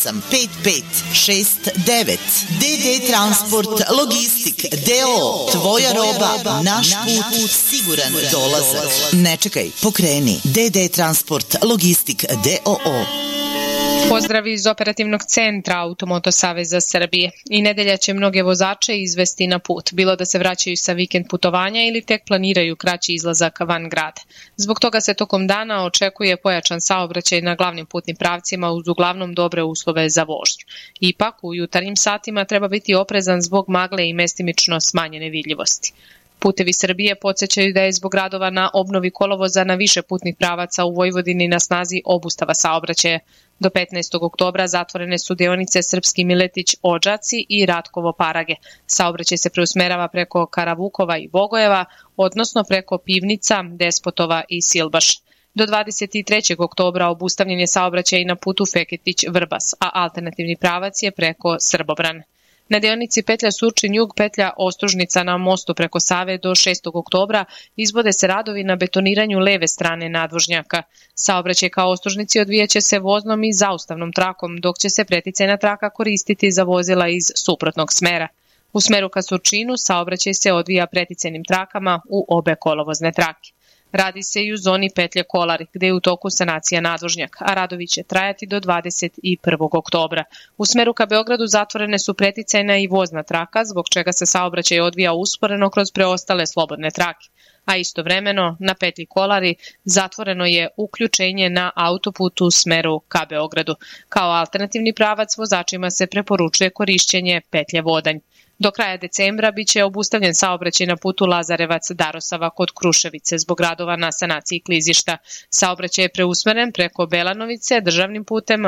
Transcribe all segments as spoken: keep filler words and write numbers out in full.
osam pet pet šest devet. D D Transport Logistik D O O. Tvoja roba, naš put, siguran dolazak. Ne čekaj, pokreni. D D Transport Logistik D O O. Pozdrav iz operativnog centra Automoto Saveza Srbije. I nedelja će mnoge vozače izvesti na put, bilo da se vraćaju sa vikend putovanja ili tek planiraju kraći izlazak van grada. Zbog toga se tokom dana očekuje pojačan saobraćaj na glavnim putnim pravcima uz uglavnom dobre uslove za vožnju. Ipak, u jutarnjim satima treba biti oprezan zbog magle i mestimično smanjene vidljivosti. Putevi Srbije podsjećaju da je zbog radova na obnovi kolovoza na više putnih pravaca u Vojvodini na snazi obustava saobraćaja. Do petnaestog oktobra zatvorene su deonice Srpski Miletić-Odžaci i Ratkovo-Parage. Saobraćaj se preusmerava preko Karavukova i Bogojeva, odnosno preko Pivnica, Despotova i Silbaš. Do dvadeset trećeg oktobra obustavljen je saobraćaj na putu Feketić-Vrbas, a alternativni pravac je preko Srbobran. Na deonici petlja Surčin-Jug, petlja Ostružnica na mostu preko Save do šestog oktobra izvode se radovi na betoniranju leve strane nadvožnjaka. Saobraćaj ka Ostružnici odvijaće se voznom i zaustavnom trakom, dok će se preticajna traka koristiti za vozila iz suprotnog smera. U smeru ka Surčinu saobraćaj se odvija preticajnim trakama u obe kolovozne trake. Radi se i u zoni petlje Kolari, gde je u toku sanacija nadvožnjaka, a radovi će trajati do dvadeset prvog oktobra. U smeru ka Beogradu zatvorene su preticajna i vozna traka, zbog čega se saobraćaj odvija usporeno kroz preostale slobodne trake. A istovremeno na petlji Kolari zatvoreno je uključenje na autoputu u smeru ka Beogradu. Kao alternativni pravac vozačima se preporučuje korišćenje petlje Vodanj. Do kraja decembra biće obustavljen saobraćaj na putu Lazarevac-Darosava kod Kruševice zbog radova na sanaciji klizišta. Saobraćaj je preusmeren preko Belanovice državnim putem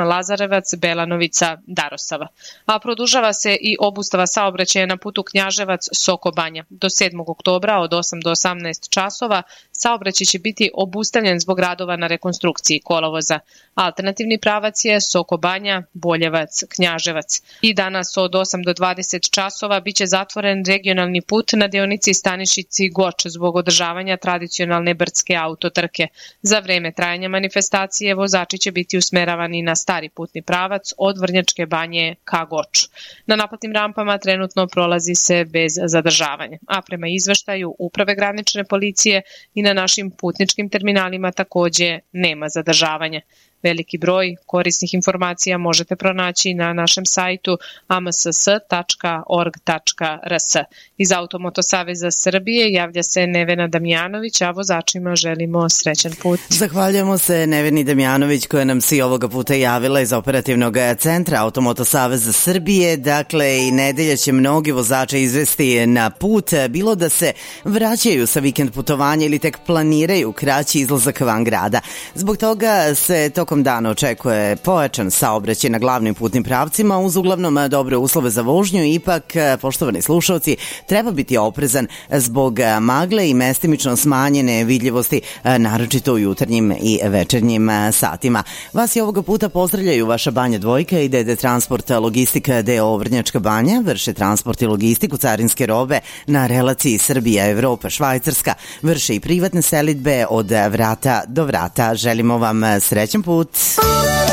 Lazarevac-Belanovica-Darosava. A produžava se i obustava saobraćaja na putu Knjaževac-Soko Banja. Do sedmog oktobra od osam do osamnaest časova saobraćaj će biti obustavljen zbog radova na rekonstrukciji kolovoza. Alternativni pravac je Soko Banja, Boljevac, Knjaževac. I danas od osam do dvadeset časova biće zatvoren regionalni put na deonici Stanišici-Goč zbog održavanja tradicionalne brdske autotrke. Za vreme trajanja manifestacije vozači će biti usmeravani na stari putni pravac od Vrnjačke Banje ka Goču. Na naplatnim rampama trenutno prolazi se bez zadržavanja, a prema izveštaju Uprave granične policije i na našim putničkim terminalima takođe nema zadržavanja. Veliki broj korisnih informacija možete pronaći na našem sajtu a m s s tačka org tačka r s. Iz Automoto Saveza Srbije javlja se Nevena Damjanović, a vozačima želimo srećan put. Zahvaljujemo se Neveni Damjanović koja nam se i ovoga puta javila iz operativnog centra Automoto Saveza Srbije. Dakle, i nedelja će mnogi vozače izvesti na put, bilo da se vraćaju sa vikend putovanja ili tek planiraju kraći izlazak van grada. Zbog toga se tokom dana očekuje pojačan saobraćaj na glavnim putnim pravcima uz uglavnom dobre uslove za vožnju. Ipak, poštovani slušalci, treba biti oprezan zbog magle i mestimično smanjene vidljivosti, naročito u jutarnjim i večernjim satima. Vas i ovoga puta pozdravljaju vaša Banja Dvojka i D D Transport Logistika D O O Vrnjačka Banja. Vrše transport i logistiku carinske robe na relaciji Srbija, Evropa, Švajcarska. Vrše i privatne selidbe od vrata do vrata. Želimo vam srećan put.